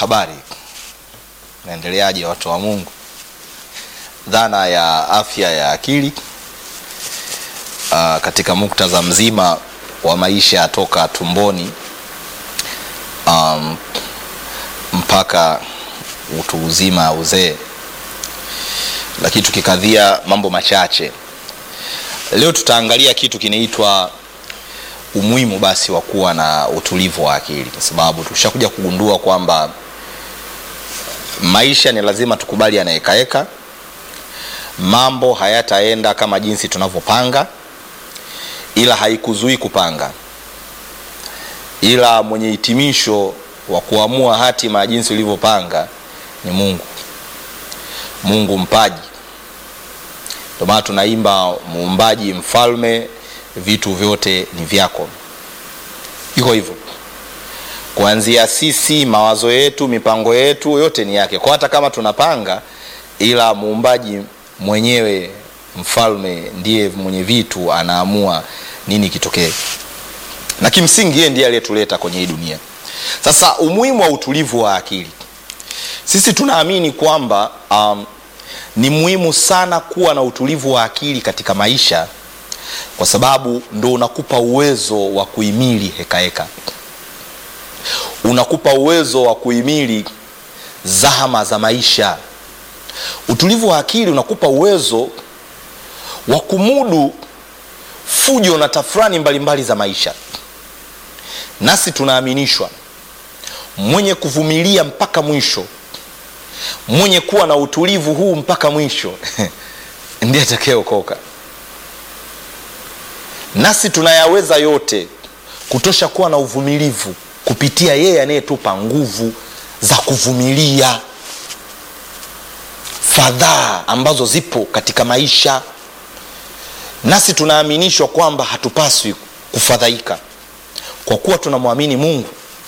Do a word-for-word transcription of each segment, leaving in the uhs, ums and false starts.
habari, naendeleaje watu wa Mungu? Dhana ya afya ya akili uh, katika muktadha mzima wa maisha toka tumboni um, mpaka utu uzima, uzee. Lakini tukikadhia mambo machache leo, tutaangalia kitu kinaitwa umuhimu basi wa kuwa na utulivu wa akili, kwa sababu tushakuja kugundua kwamba maisha ni lazima tukubali yanaekaeka. Mambo hayataenda kama jinsi tunavyopanga, ila haikuzui kupanga. Ila mwenye hitimisho wa kuamua hatima ya jinsi ulivyopanga ni Mungu. Mungu mpaji. Ndio maana tunaimba muumbaji, mfalme, vitu vyote ni vyako. Iko hivyo. Kuanzia sisi, mawazo yetu, mipango yetu yote ni yake. Kwa hata kama tunapanga, ila muumbaji mwenyewe, mfalme, ndiye mwenye vitu, anaamua nini kitokee. Na kimsingi yeye ndiye aliyetuleta kwenye hii dunia. Sasa umuhimu wa utulivu wa akili. Sisi tunaamini kwamba um, ni muhimu sana kuwa na utulivu wa akili katika maisha, kwa sababu ndo unakupa uwezo wa kuhimili hekaheka. Unakupa uwezo wa kuhimili zahama za maisha. Utulivu wa akili unakupa uwezo wa kumudu fujo na tafrani mbalimbali za maisha. Nasi tunaaminishwa mwenye kuvumilia mpaka mwisho, mwenye kuwa na utulivu huu mpaka mwisho ndiye atakayeokoka. Nasi tunayaweza yote kutosha kuwa na uvumilivu kupitia yeye anayetupa nguvu za kuvumilia fadhaa ambazo zipo katika maisha. Nasi tunaaminishwa kwamba hatupaswi kufadhaika kwa kuwa tunamwamini Mungu.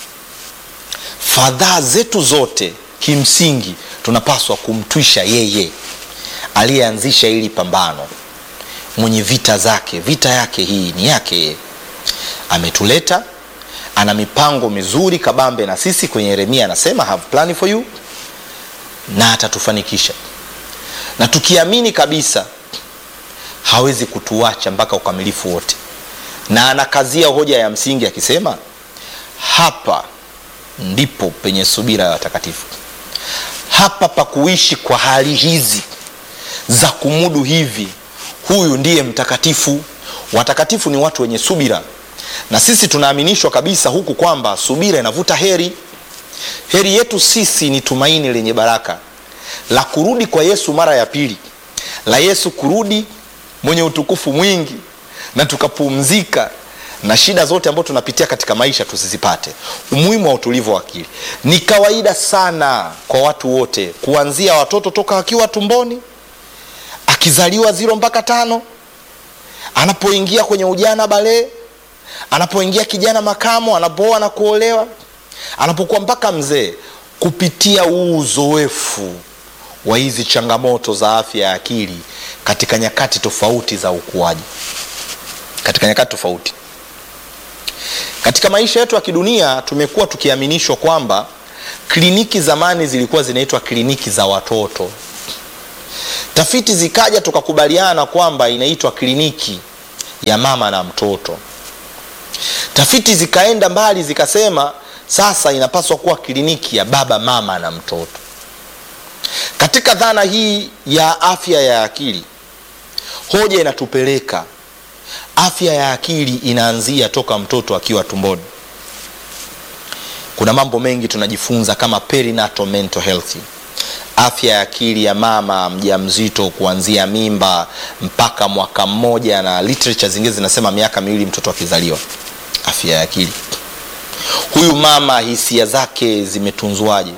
Fadhaa zetu zote kimsingi tunapaswa kumtwisha yeye aliyeanzisha hili pambano, mwenye vita zake. Vita yake hii ni yake yeye. Ametuleta, ana mipango mizuri kabambe na sisi. Kwenye Yeremia anasema have plan for you, na atatufanikisha. Na tukiamini kabisa hawezi kutuacha mpaka ukamilifu wote. Na anakazia hoja ya msingi akisema hapa ndipo penye subira ya watakatifu. Hapa pa kuishi kwa hali hizi za kumudu hivi, huyu ndiye mtakatifu. Watakatifu ni watu wenye subira. Na sisi tunaaminishwa kabisa huku kwamba subira inavuta heri. Heri yetu sisi ni tumaini lenye baraka la kurudi kwa Yesu mara ya pili, la Yesu kurudi mwenye utukufu mwingi, na tukapumzika na shida zote ambazo tunapitia katika maisha tusizipate. Umuhimu wa utulivu wa akili ni kawaida sana kwa watu wote, kuanzia watoto toka wakiwa tumboni, akizaliwa zero mpaka tano, anapoingia kwenye ujana bale, anapoingia kijana makamo, anapooa na kuolewa, anapokuwa mpaka mzee, kupitia uzoefu wa hizi changamoto za afya ya akili katika nyakati tofauti za ukuaji, katika nyakati tofauti. Katika maisha yetu ya kidunia tumekuwa tukiaminishwa kwamba kliniki zamani zilikuwa zinaitwa kliniki za watoto. Tafiti zikaja tukakubaliana kwamba inaitwa kliniki ya mama na mtoto. Tafiti zikaenda mbali zikasema sasa inapaswa kuwa kliniki ya baba, mama na mtoto. Katika dhana hii ya afya ya akili, hoja inatupeleka afya ya akili inaanzia toka mtoto akiwa tumboni. Kuna mambo mengi tunajifunza kama perinatal mental health. Afya ya akili ya mama mjamzito kuanzia mimba mpaka mwaka mmoja, na literature zingine zinasema miaka miwili mtoto akizaliwa. Afya ya akili. Huyu mama hisia zake zimetunzwaje?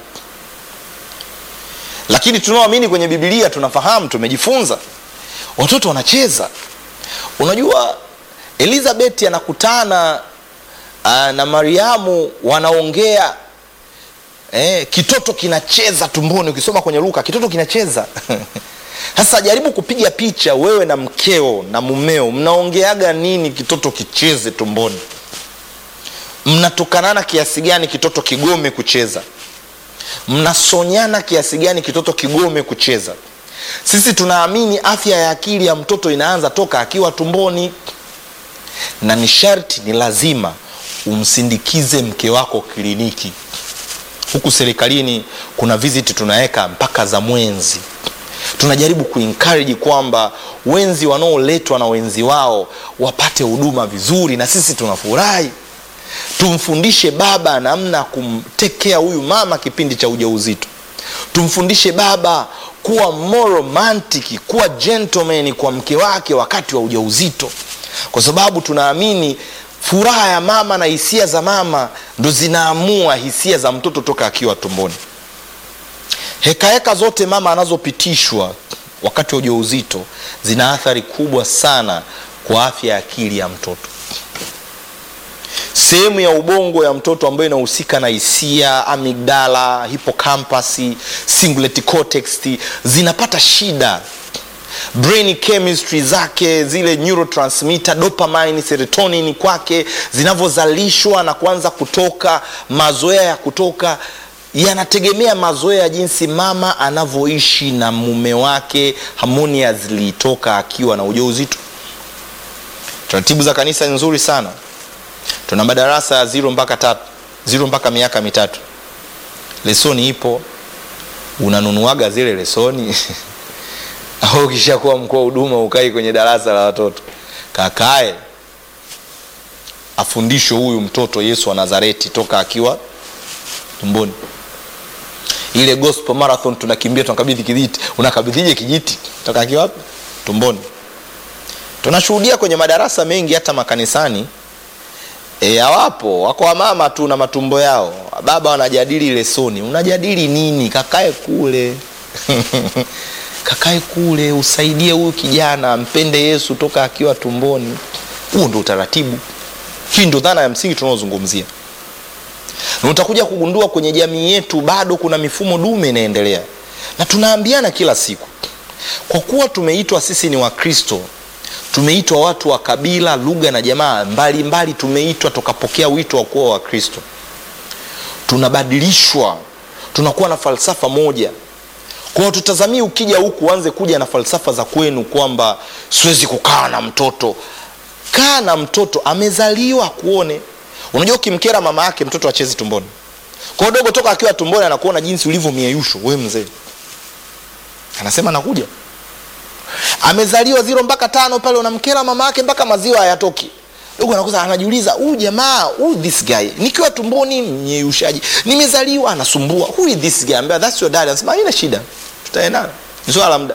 Lakini tunaoamini kwenye Biblia tunafahamu, tumejifunza watoto wanacheza. Unajua Elizabeth anakutana uh, na Mariamu, wanaongea, eh, kitoto kinacheza tumboni. Ukisoma kwenye Luka kitoto kinacheza. Sasa jaribu kupiga picha wewe na mkeo na mumeo, mnaongeaga nini kitoto kicheze tumboni? Mnatukanana kiasi gani kitoto kigome kucheza? Mnasonyana kiasi gani kitoto kigome kucheza? Sisi tunaamini afya ya akili ya mtoto inaanza toka akiwa tumboni, na ni sharti, ni lazima umsindikize mke wako kliniki. Huku serikalini kuna visit tunaweka mpaka za mwenzi. Tunajaribu kuencourage kwamba wenzi wanaoletwa na wenzi wao wapate huduma vizuri, na sisi tunafurahi. Tumfundishe baba namna kumtekea huyu mama kipindi cha ujauzito. Tumfundishe baba kuwa more romantic, kuwa gentleman kwa mke wake wakati wa ujauzito, kwa sababu tunaamini furaha ya mama na hisia za mama ndo zinaamua hisia za mtoto toka akiwa tumboni. Heka heka zote mama anazopitishwa wakati wa ujauzito zina athari kubwa sana kwa afya ya akili ya mtoto. Sehemu ya ubongo ya mtoto ambayo inahusika na hisia, amygdala, hippocampus, cingulate cortex, zinapata shida. Brain chemistry zake, zile neurotransmitter, dopamine, serotonin kwake zinavozalishwa na kuanza kutoka, mazoea ya kutoka yanategemea mazoea ya jinsi mama anavyoishi na mume wake harmoniously toka akiwa na ujauzito. Taratibu za kanisa nzuri sana. Tuna madarasa ya zero mpaka tatu, zero mpaka miaka mitatu. Lesoni ipo, unanunuaga zile lesoni. Au kisha kuwa mkuu wa huduma ukai kwenye darasa la watoto, kakae afundisho huyu mtoto Yesu wa Nazareti toka akiwa tumboni. Ile gospel marathon tunakimbia, tunakabidhi kijiti. Unakabidhije kijiti toka akiwa wapi? Tumboni. Tunashuhudia kwenye madarasa mengi hata makanisani, e, hawapo, wako wa mama tu na matumbo yao. Baba wanajadili lesoni. Unajadili nini? Kakae kule. Kakae kule, usaidie huyu kijana mpende Yesu toka akiwa tumboni. Huo ndio utaratibu. Hii ndio dhana ya msingi tunaozungumzia. Na utakuja kugundua kwenye jamii yetu bado kuna mifumo dume inaendelea. Na tunaambiana kila siku, kwa kuwa tumeitwa sisi ni Wakristo, tumeitwa watu wa kabila, lugha na jamaa mbali mbali, tumeitwa tukapokea wito wa kuwa Wakristo. Tunabadilishwa, tunakuwa na falsafa moja. Kwa tutazamii ukija huku uanze kuja na falsafa za kwenu kwamba siwezi kukaa na mtoto. Kaa na mtoto, amezaliwa kuone. Unajua ukimkera mama yake mtoto achezi tumboni. Kwa dogo toka akiwa tumboni anakuona jinsi ulivyo mieyusho, wewe mzee. Anasema nakuja. Amezaliwa zero mpaka tano pale, unamkera mama yake mpaka maziwa hayatoki. Dogo anakuza anajiuliza, huyu jamaa, who this guy? Nikiwa tumboni mieyushaji. Nimezaliwa anasumbua. Who is this guy? Ambia that's your dad. Anasema haina shida. Tutaendana. Ni swala la muda.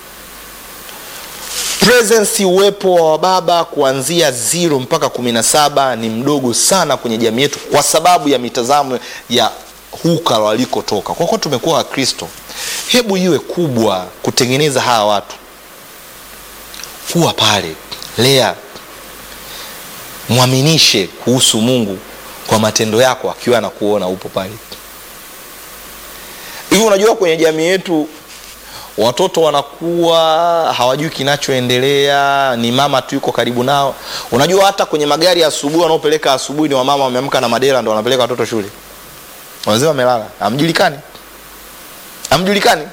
Presence, uwepo wa baba kuanzia zero mpaka kumi na saba ni mdogo sana kwenye jamii yetu kwa sababu ya mitazamo ya huka walikotoka. Kwa kuwa tumekuwa Wakristo, hebu iwe kubwa kutengeneza hawa watu. Kuwa pale, lea, muaminishe kuhusu Mungu kwa matendo yako akiwa na kuona upo pale. Hivi unajua kwenye jamii yetu watoto wanakuwa hawajui kinachoendelea, ni mama tu yuko karibu nao. Unajua hata kwenye magari ya asubuhi wanaopeleka asubuhi ni wamama wameamka na madera ndio wanapeleka watoto shule. Wazee wamelala, hamjulikani. Hamjulikani.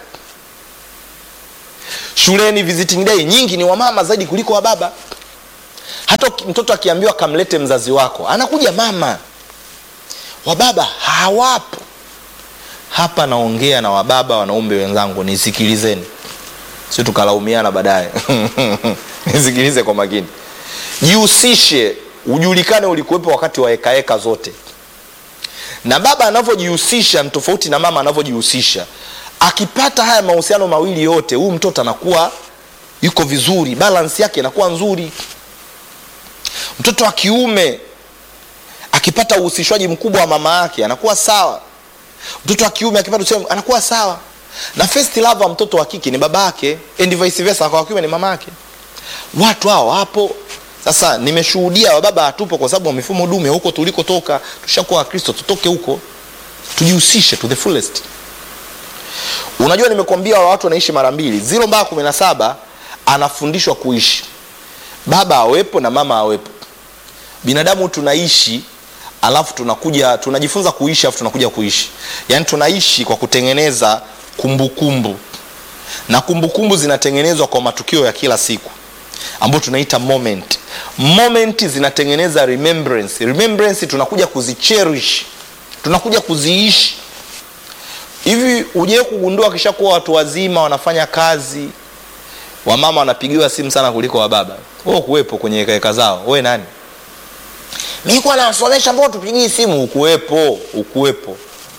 Shuleni visiting day nyingi ni wamama zaidi kuliko wa baba. Hata mtoto akiambiwa kamlete mzazi wako, anakuja mama. Wababa hawapo. Hapa naongea na wababa wanaume wenzangu, nisikilizeni. Sio tukalaumiana baadaye. Nisikilize kwa makini. Jihusishe, ujulikane ulikuwepo wakati wa heka heka zote. Na baba anavyojihusisha ni tofauti na mama anavyojihusisha. Akipata haya mahusiano mawili yote, huyu mtoto anakuwa yuko vizuri, balance yake inakuwa nzuri. Mtoto wa kiume akipata uhusishwaji mkubwa wa mama yake anakuwa sawa. Mtoto wa kiume akipata usemi anakuwa sawa. Na first love wa mtoto wa kike ni baba yake, and vice versa kwa kiume ni mama yake. Watu hao hapo. Sasa nimeshuhudia wababa hatupo kwa sababu wa mifumo dume huko tulikotoka. Tushakuwa Wakristo, tutoke huko, tujihusishe to the fullest. Unajua nimekwambia watu wanaishi mara mbili, zero mpaka kumi na saba anafundishwa kuishi. Baba awepo na mama awepo. Binadamu tunaishi alafu tunakuja tunajifunza kuishi, alafu tunakuja kuishi. Yaani tunaishi kwa kutengeneza kumbukumbu, na kumbukumbu zinatengenezwa kwa matukio ya kila siku ambayo tunaita moment. Moment zinatengeneza remembrance. Remembrance tunakuja kuzicherish, tunakuja kuziishi. Hivi uje kugundua kisha kuwa watu wazima wanafanya kazi, wamama wanapigiwa simu sana kuliko wa baba. Wewe kuwepo kwenye heka zao, wewe nani? Mimi kwa nasomesha mbona tupigie simu? Ukuwepo, ukuwepo.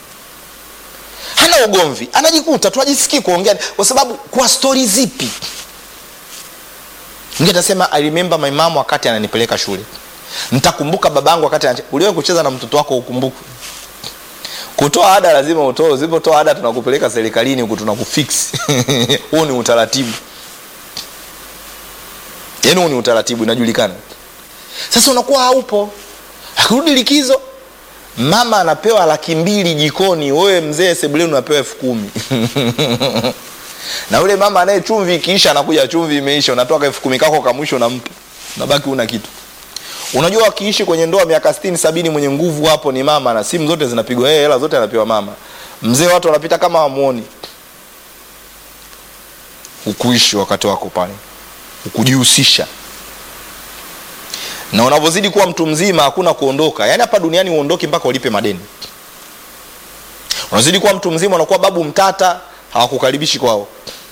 Hana ugomvi, anajikuta tu ajisikii kuongea kwa sababu kwa story zipi? Ningetasema I remember my mom wakati ananipeleka shule. Nitakumbuka babangu wakati uliwe kucheza na mtoto wako ukumbuke. Kutoa ada lazima utoe, usipotoa ada tunakupeleka serikalini huko tunakufix. Huo ni utaratibu. Yaani huo ni utaratibu inajulikana. Sasa unakuwa haupo. Akirudi likizo, mama anapewa laki mbili jikoni, wewe mzee sebuleni unapewa elfu kumi. Na yule mama anaye chumvi ikiisha anakuja chumvi imeisha, unatoka elfu kumi kako kama mwisho unampa. Unabaki una kitu. Unajua akiishi kwenye ndoa miaka sitini sabini mwenye nguvu hapo ni mama, na simu zote zinapigwa yeye, hela zote anapewa mama. Mzee watu wanapita kama hamuoni. Ukuishi wakati wako pale. Ukujihusisha. Na unavozidi kuwa mtu mzima hakuna kuondoka. Yaani hapa duniani uondoki mpaka ulipe madeni. Unazidi kuwa mtu mzima unakuwa babu mtata, hawakukaribishi kwao.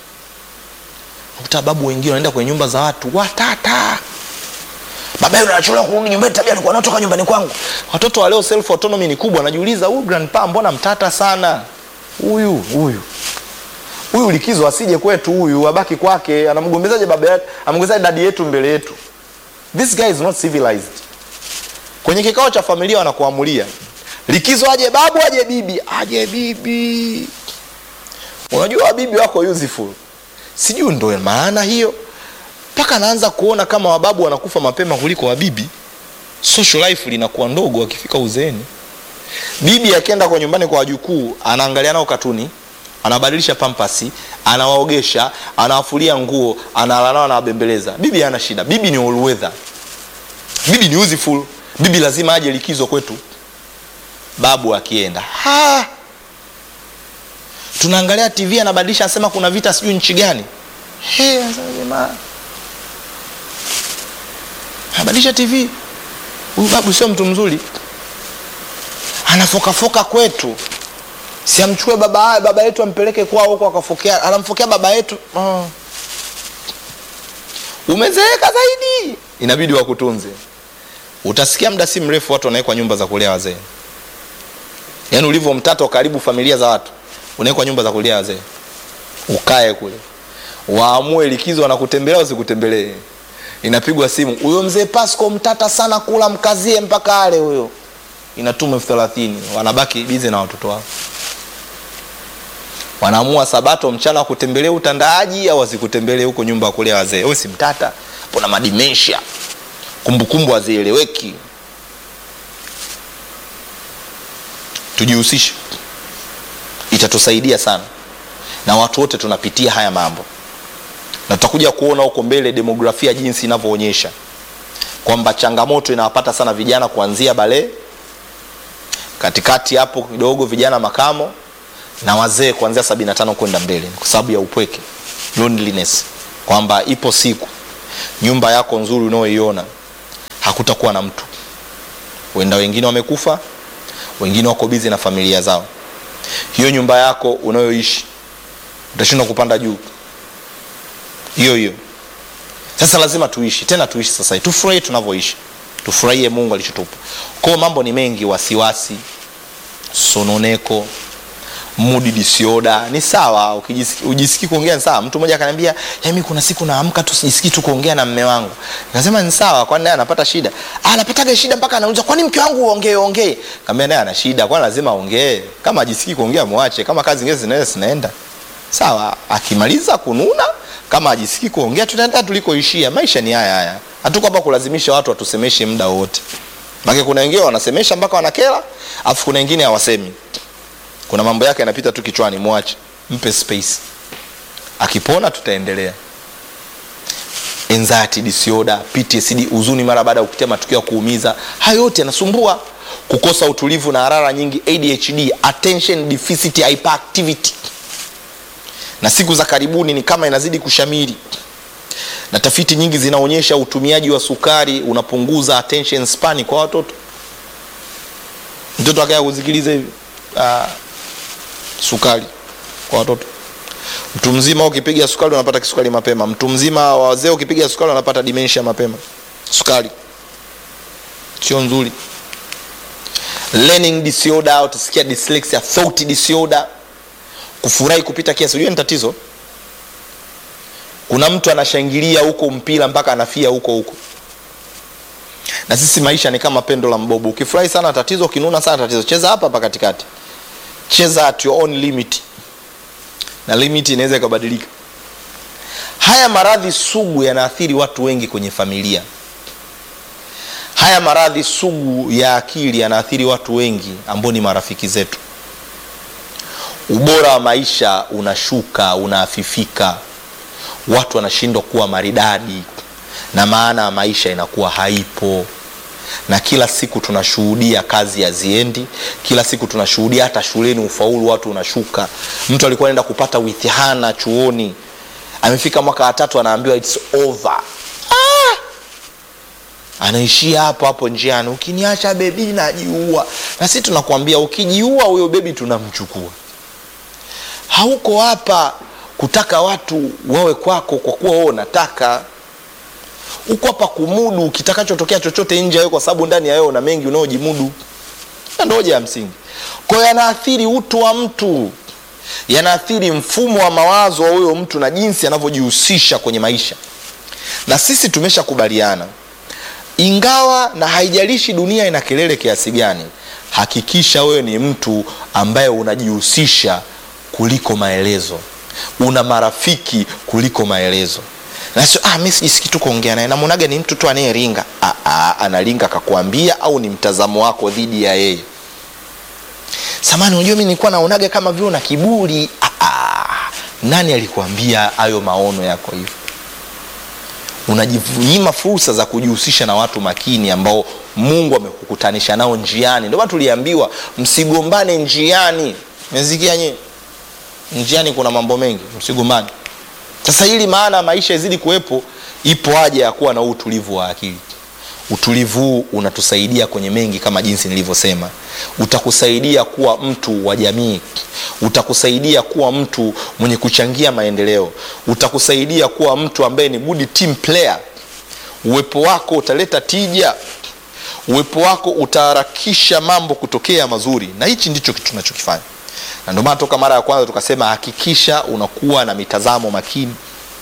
Ukuta babu wengine wanaenda kwenye nyumba za watu, watata. Baba yule anachelewa kurudi nyumbani, tabia alikuwa anatoka nyumbani kwangu. Watoto wa leo self autonomy ni kubwa, anajiuliza huyu grandpa mbona mtata sana? Huyu, huyu. Huyu likizo asije kwetu, huyu abaki kwake, anamgombezaje baba yake, amgombezaje dadi yetu mbele yetu. This guy is not civilized. Kwenye kikao cha familia wanakuamulia likizo aje babu aje bibi, aje bibi. Unajua bibi wako useful. Sijui ndio maana hiyo. Paka anaanza kuona kama wababu wanakufa mapema kuliko wabibi. Social life linakuwa ndogo akifika uzeeni. Bibi akienda kwa nyumbani kwa wajukuu, anaangalia nao katuni, anabadilisha pampasi, anawaogesha, anawafulia nguo, analala nao, anawabembeleza. Bibi hana shida. Bibi ni all weather. Bibi ni useful. Bibi lazima aje likizo kwetu. Babu akienda, ha! Tunaangalia T V anabadilisha, anasema kuna vita sijui nchi gani. He, anasema anabadilisha T V. Huyu babu sio mtu mzuri. Anafoka foka kwetu. Si amchukue baba baba yetu ampeleke kwao huko akafokea, anamfokea baba yetu. Oh. Umezeeka zaidi, inabidi wakutunze. Utasikia muda si mrefu watu wanaekwa nyumba za kulea wazee. Yaani ulivyo mtato karibu familia za watu, unaekwa nyumba za kulea wazee. Ukae kule. Waamue likizo wanakutembelea usikutembelee. Inapigwa simu, huyo mzee Pasco mtata sana, kula mkazie mpaka ale huyo. Inatuma elfu thelathini, wanabaki busy na watoto wao. Wanaamua sabato mchana kutembelea utandaaji au wasikutembelee huko nyumba ya kulea wazee. Wewe si mtata, kuna madimensia. Kumbukumbu hazieleweki. Tujihusishe. Itatusaidia sana. Na watu wote tunapitia haya mambo. Na tutakuja kuona huko mbele demografia jinsi inavyoonyesha kwamba changamoto inawapata sana vijana kuanzia bale, katikati hapo kidogo vijana makamo, na wazee kuanzia sabini na tano kwenda mbele, kwa sababu ya upweke, loneliness. Kwamba ipo siku nyumba yako nzuri unaoiona hakutakuwa na mtu. Wenda wengine wamekufa, wengine wako busy na familia zao. Hiyo nyumba yako unayoishi utashindwa kupanda juu. Hiyo hiyo. Sasa lazima tuishi, tena tuishi sasa. Tufurahi tunavyoishi. Tufurahie Mungu alichotupa. Kwa mambo ni mengi, wasiwasi, sononeko, mood disorder, ni sawa ujisikii kuongea ni sawa. Mtu mmoja akaniambia, "Mimi kuna siku naamka tu sijisikii tu kuongea na mume wangu." Nikasema ni sawa, kwani naye anapata shida? Ah, anapataga shida mpaka anauliza, "Kwani mke wangu uongee ongee?" Nikamwambia naye ana shida, kwani lazima aongee? Kama ajisikii kuongea muache, kama kazi nyingine zinaweza zinaenda. Sawa, akimaliza kununa, kama ajisikii kuongea tunaenda tulikoishia. Maisha ni haya haya. Hatuko hapa kulazimisha watu watusemeshe muda wote. Maana kuna wengine wanasemesha mpaka wanakera, afu kuna wengine hawasemi. Kuna mambo yake yanapita tu kichwani, muache. Mpe space. Akipona tutaendelea. Anxiety disorder, P T S D, huzuni mara baada ya kupitia matukio ya kuumiza, hayo yote yanasumbua. kukosa utulivu na harara nyingi, A D H D, attention deficit hyperactivity, na siku za karibuni ni kama inazidi kushamiri, na tafiti nyingi zinaonyesha utumiaji wa sukari unapunguza attention span kwa watoto. Mtoto akaya kusikiliza hivi uh, sukari kwa watoto. Mtu mzima ukipiga sukari unapata kisukari mapema. Mtu mzima, wazee ukipiga sukari unapata dementia mapema. Sukari sio nzuri. Learning disorder, utasikia dyslexia, thought disorder, kufurahi kupita kiasi. Unajua ni tatizo. Kuna mtu anashangilia huko mpira mpaka anafia huko huko. Na sisi maisha ni kama pendo la mbobo. Ukifurahi sana tatizo, ukinuna sana tatizo. Cheza hapa hapa katikati. Cheza at your own limit. Na limit inaweza ikabadilika. Haya maradhi sugu yanaathiri watu wengi kwenye familia. Haya maradhi sugu ya akili yanaathiri watu wengi ambao ni marafiki zetu. Ubora wa maisha unashuka, unaafifika. Watu wanashindwa kuwa maridadi, na maana ya maisha inakuwa haipo. Na kila siku tunashuhudia kazi haziendi, kila siku tunashuhudia hata shuleni ufaulu watu unashuka. Mtu alikuwa anaenda kupata withihana chuoni, amefika mwaka wa tatu anaambiwa it's over. Ah! Anaishia hapo hapo njiani, ukiniacha baby najiua. Na sisi tunakuambia ukijiua huyo baby tunamchukua. Hauko hapa kutaka watu wawe kwako kwa kuwa wewe unataka. Uko hapa kumudu kitakachotokea chochote nje yako, kwa sababu ndani ya wewe una mengi unaojimudu. Ndio hoja ya msingi. Kwa hiyo yanaathiri utu wa mtu. Yanaathiri mfumo wa mawazo wa huyo mtu na jinsi anavyojihusisha kwenye maisha. Na sisi tumeshakubaliana, ingawa na haijalishi dunia ina kelele kiasi gani, hakikisha wewe ni mtu ambaye unajihusisha kuliko maelezo. Una marafiki kuliko maelezo. Na sio ah mimi sisikii tu kuongea naye, namuonaga ni mtu tu anayeringa. Ah ah analinga akakwambia, au ni mtazamo wako dhidi ya yeye? Samani unajua mimi nilikuwa naonaga kama vile una kiburi. Ah ah nani alikwambia hayo maono yako hivyo? Unajinyima fursa za kujihusisha na watu makini ambao Mungu amekukutanisha nao njiani. Ndio maana tuliambiwa msigombane njiani. Mmezikia nyinyi? Njiani kuna mambo mengi, msigombane. Sasa ili maana maisha yazidi kuwepo, ipo haja ya kuwa na utulivu wa akili. Utulivu huu unatusaidia kwenye mengi kama jinsi nilivyosema. Utakusaidia kuwa mtu wa jamii. Utakusaidia kuwa mtu mwenye kuchangia maendeleo. Utakusaidia kuwa mtu ambaye ni good team player. Uwepo wako utaleta tija. Uwepo wako utaharakisha mambo kutokea mazuri. Na hichi ndicho kitu tunachokifanya. Na ndio maana toka mara ya kwanza tukasema hakikisha unakuwa na mitazamo makini.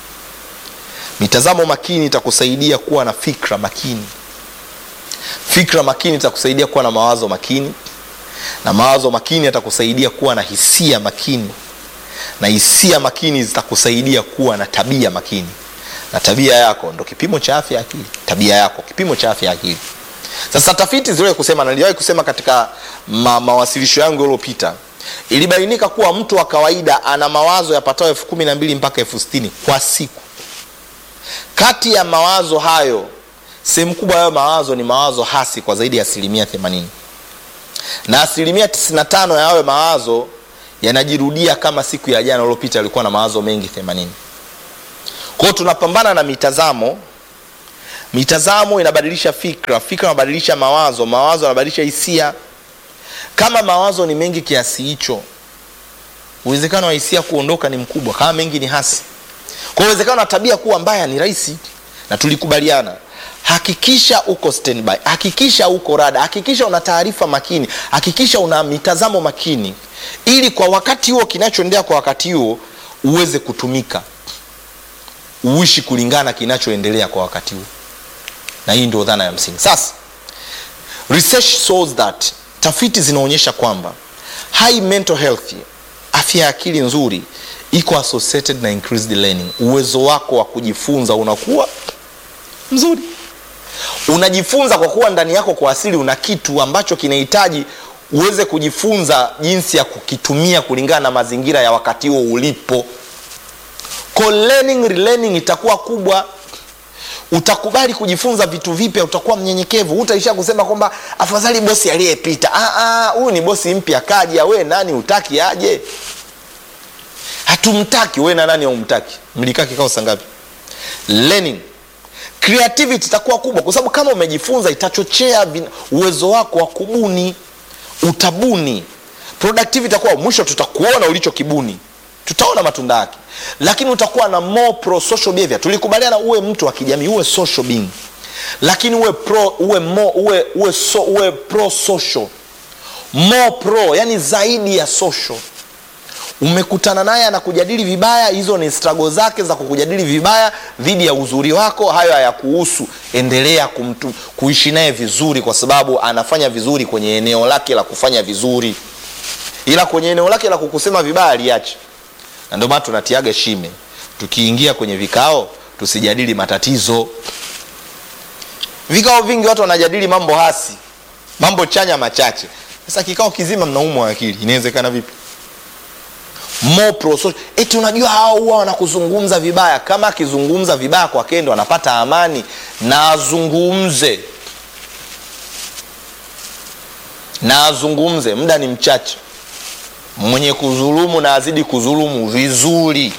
Mitazamo makini itakusaidia kuwa na fikra makini. Fikra makini itakusaidia kuwa na mawazo makini. Na mawazo makini yatakusaidia kuwa na hisia makini. Na hisia makini zitakusaidia kuwa na tabia makini. Na tabia yako ndo kipimo cha afya ya akili. Tabia yako kipimo cha afya ya akili. Sasa tafiti zile kusema, na niliwahi kusema katika ma, mawasilisho yangu yaliyopita, ilibainika kuwa mtu wa kawaida ana mawazo yapatao elfu kumi na mbili mpaka elfu sitini kwa siku. Kati ya mawazo hayo, sehemu kubwa ya mawazo ni mawazo hasi kwa zaidi ya asilimia themanini. Na asilimia tisini na tano ya hayo mawazo yanajirudia kama siku ya jana iliyopita alikuwa na mawazo mengi themanini. Kwa hiyo tunapambana na mitazamo. Mitazamo inabadilisha fikra, fikra inabadilisha mawazo, mawazo yanabadilisha hisia. Kama mawazo ni mengi kiasi hicho, uwezekano wa hisia kuondoka ni mkubwa kama mengi ni hasi. Kwa uwezekano wa tabia kuwa mbaya ni rahisi. Na tulikubaliana, hakikisha uko standby, hakikisha uko rada, hakikisha una taarifa makini, hakikisha una mitazamo makini, ili kwa wakati huo kinachoendelea kwa wakati huo uweze kutumika, uishi kulingana kinachoendelea kwa wakati huo. Na hii ndio dhana ya msingi. Sasa research shows that, tafiti zinaonyesha kwamba high mental health, afya ya akili nzuri, iko associated na increased learning. Uwezo wako wa kujifunza unakuwa mzuri. Unajifunza kwa kuwa ndani yako kwa asili una kitu ambacho kinahitaji uweze kujifunza jinsi ya kukitumia kulingana na mazingira ya wakati huo ulipo. Co-learning, relearning itakuwa kubwa. utakubali kujifunza vitu vipya, utakuwa mnyenyekevu, utaisha kusema kwamba afadhali bosi aliyepita. Ah ah, huyu ni bosi mpya kaja, wewe nani utaki aje? Hatumtaki, wewe na nani haumtaki? Mlikaa kikao saa ngapi? Learning, creativity itakuwa kubwa, kwa sababu kama umejifunza itachochea uwezo wako wa kubuni, utabuni. Productivity itakuwa mwisho, tutakuona ulichokibuni, tutaona matunda yake. Lakini utakuwa na more pro social behavior. Tulikubaliana uwe mtu wa kijamii, uwe social being, lakini uwe pro, uwe more, uwe uwe so, uwe pro social, more pro, yani zaidi ya social. Umekutana naye anakujadili vibaya, hizo ni struggle zake za kukujadili vibaya dhidi ya uzuri wako, hayo hayakuhusu. Endelea kumtu, kuishi naye vizuri, kwa sababu anafanya vizuri kwenye eneo lake la kufanya vizuri, ila kwenye eneo lake la kukusema vibaya aliache. Na ndio maana tunatiaga shime, tukiingia kwenye vikao tusijadili matatizo. Vikao vingi watu wanajadili mambo hasi, mambo chanya machache. Sasa kikao kizima mnaumwa akili, inawezekana vipi? More pro social. Eti unajua hao huwa wanakuzungumza vibaya. Kama akizungumza vibaya kwa kendo anapata amani, na azungumze, na azungumze, muda ni mchache. Mwenye kudhulumu na azidi kudhulumu vizuri,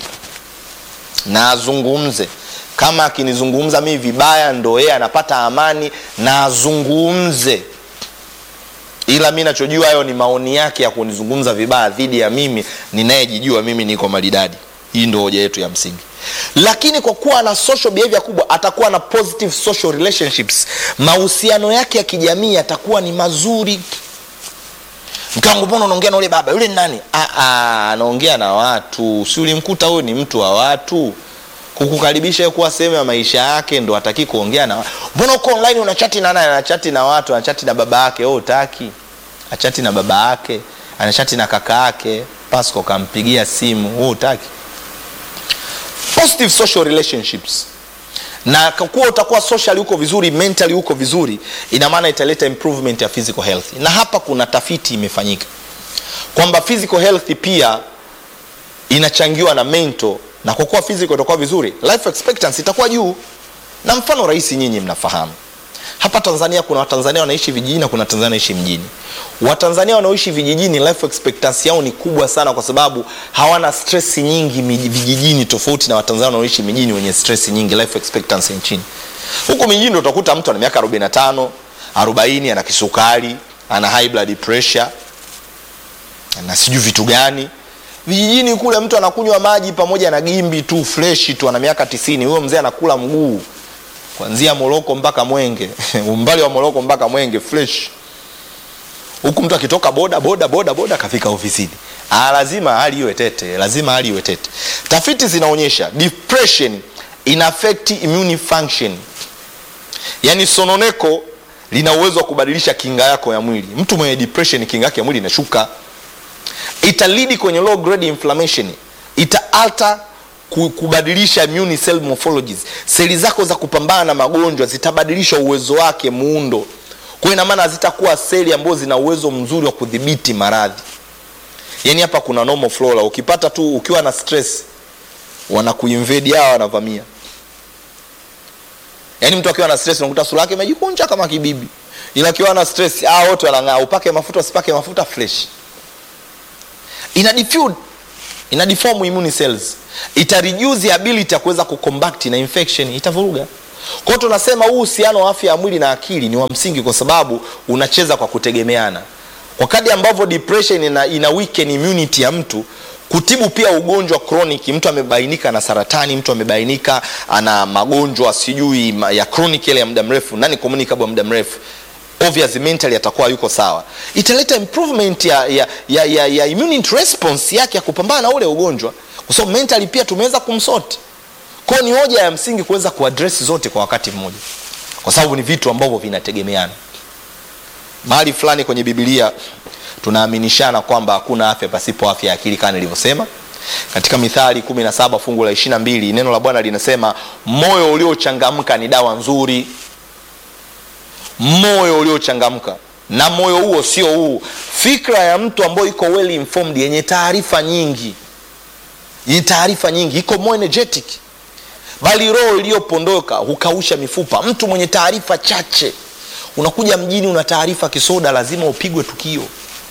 na azungumze. Kama akinizungumza mimi vibaya ndo yeye anapata amani, na azungumze. Ila mimi nachojua hayo ni maoni yake ya kunizungumza vibaya dhidi ya mimi ninayejijua mimi niko maridadi. Hii ndio hoja yetu ya msingi. Lakini kwa kuwa na social behavior kubwa, atakuwa na positive social relationships. Mahusiano yake ya kijamii yatakuwa ni mazuri. Mkangu, mbona unaongea na yule baba? Yule nani? Ah ah, anaongea na watu. Si ulimkuta huyo ni mtu wa watu. Kukukaribisha kuwa sehemu ya maisha yake ndo hataki kuongea na watu. Mbona uko online unachati na nani? Anachati na watu, anachati na baba yake. Wewe utaki achati na baba yake, anachati na kaka yake. Pasco kampigia simu, wewe utaki. Positive social relationships. Na kwa kuwa utakuwa socially uko vizuri, mentally uko vizuri, ina maana italeta improvement ya physical health. Na hapa kuna tafiti imefanyika kwamba physical health pia inachangiwa na mental. Na kwa kuwa physical itakuwa vizuri, life expectancy itakuwa juu. Na mfano rahisi nyinyi mnafahamu. Hapa Tanzania kuna Watanzania wanaishi vijijini na kuna Tanzania wanaishi mjini. Watanzania wanaoishi vijijini life expectancy yao ni kubwa sana, kwa sababu hawana stress nyingi vijijini, tofauti na Watanzania wanaoishi mjini wenye stress nyingi life expectancy nchini. Huko mjini ndio utakuta mtu ana miaka arobaini na tano, arobaini, ana kisukari, ana high blood pressure, na sijui vitu gani. Vijijini kule mtu anakunywa maji pamoja na gimbi tu fresh tu, ana miaka tisini. Huyo mzee anakula mguu kuanzia Moroko mpaka Mwenge. Umbali wa Moroko mpaka Mwenge fresh. Huku mtu akitoka boda boda boda boda kafika ofisini. Ah, lazima hali iwe tete, lazima hali iwe tete. Tafiti zinaonyesha depression ina affect immune function. Yaani sononeko lina uwezo wa kubadilisha kinga yako ya mwili. Mtu mwenye depression kinga yake ya mwili inashuka. Ita lead kwenye low grade inflammation. Ita alter kubadilisha immune cell morphologies. Seli zako za kupambana na magonjwa zitabadilisha uwezo wake muundo. Kwa ina maana zitakuwa seli ambazo zina uwezo mzuri wa kudhibiti maradhi. Yaani hapa kuna normal flora, ukipata tu ukiwa na stress wanakuinvade hao, wanavamia. Yaani mtu akiwa na stress unakuta sura yake imejikunja kama kibibi. Ila akiwa na stress hao wote wanang'aa, upake mafuta usipake mafuta fresh. Ina diffuse, ina deform immune cells. Ita reduce the ability ya kuweza kucombat na infection, itavuruga. Kwa hiyo tunasema huu uhusiano wa afya ya mwili na akili ni wa msingi, kwa sababu unacheza kwa kutegemeana. Kwa kadri ambavyo depression ina, ina weaken immunity ya mtu, kutibu pia ugonjwa chronic, mtu amebainika na saratani, mtu amebainika ana magonjwa sijui ya chronic ile ya muda mrefu, nani communicable ya muda mrefu, obviously mentally atakuwa yuko sawa. Italeta improvement ya ya ya, ya, ya immune response yake ya kupambana na ule ugonjwa, kwa sababu mentally pia tumeweza kumsort. Kwa ni hoja ya msingi kuweza kuaddress zote kwa wakati mmoja, kwa sababu ni vitu ambavyo vinategemeana. Mahali fulani kwenye Biblia tunaaminishana kwamba hakuna afya pasipo afya ya akili, kama nilivyosema. Katika Mithali kumi na saba fungu la ishirini na mbili neno la Bwana linasema moyo uliochangamka ni dawa nzuri. Moyo uliochangamka, na moyo huo sio huu. Fikra ya mtu ambaye iko well informed, yenye taarifa nyingi, yenye taarifa nyingi, iko more energetic. bali roho iliyopondoka hukausha mifupa. Mtu mwenye taarifa chache, unakuja mjini una taarifa kisoda, lazima upigwe tukio.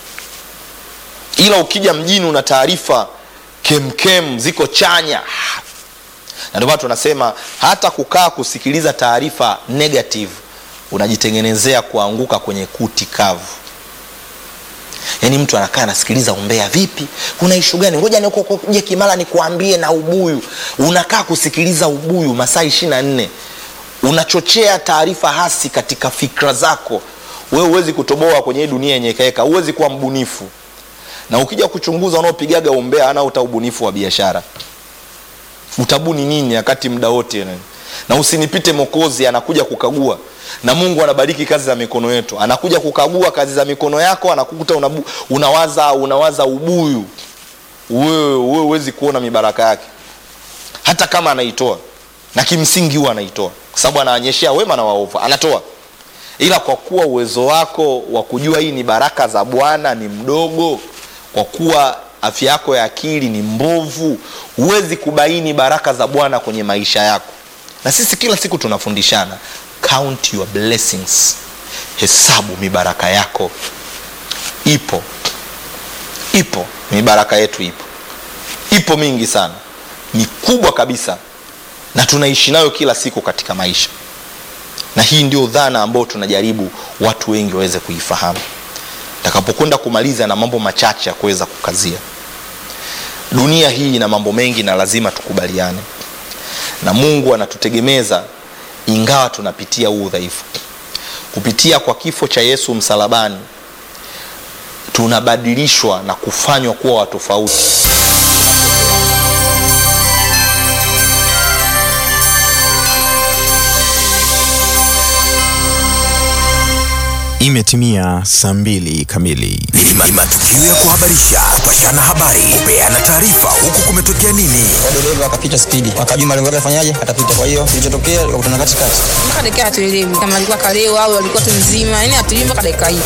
Ila ukija mjini una taarifa kemkem, ziko chanya. Na ndio watu tunasema hata kukaa kusikiliza taarifa negative unajitengenezea kuanguka kwenye kuti kavu. Yaani mtu anakaa anasikiliza umbea, vipi? Kuna issue gani? Ngoja nikuje Kimara nikuambie na ubuyu. Unakaa kusikiliza ubuyu masaa ishirini na nne. Unachochea taarifa hasi katika fikra zako. Wewe huwezi kutoboa kwenye dunia yenye kaeka, huwezi kuwa mbunifu. Na ukija kuchunguza unaopigaga umbea ana uta ubunifu wa biashara. Utabuni nini wakati muda wote? Na usinipite Mwokozi anakuja kukagua. Na Mungu anabariki kazi za mikono yetu. Anakuja kukagua kazi za mikono yako, anakukuta unabu, unawaza unawaza ubuyu. Wewe wewe huwezi kuona mibaraka yake. Hata kama anaitoa. Na kimsingi huwa anaitoa. Kwa sababu anaonyeshia wema na waovu, anatoa. Ila kwa kuwa uwezo wako wa kujua hii ni baraka za Bwana ni mdogo, kwa kuwa afya yako ya akili ni mbovu, huwezi kubaini baraka za Bwana kwenye maisha yako. Na sisi kila siku tunafundishana, count your blessings. Hesabu mibaraka yako. Ipo. Ipo. Mibaraka yetu ipo. Ipo mingi sana. Mikubwa kabisa. Na tunaishi nayo kila siku katika maisha. Na hii ndio dhana ambayo tunajaribu watu wengi waweze kuifahamu. Takapokwenda kumaliza na mambo machache ya kuweza kukazia. Dunia hii ina mambo mengi na lazima tukubaliane. Na Mungu anatutegemeza ingawa tunapitia huu udhaifu. Kupitia kwa kifo cha Yesu msalabani tunabadilishwa na kufanywa kuwa watu tofauti. Imetimia saa mbili kamili. Ni matukio ya kuhabarisha, kupashana habari, kupeana taarifa, huku kumetokea nini. Dereva akapita spidi, akajua malengo yake afanyaje, atapita. Kwa hiyo kilichotokea ikakutana katikati. Mpaka dakika hatuelewi kama alikuwa kaleo au alikuwa tu mzima, yani hatuelewi mpaka dakika hii.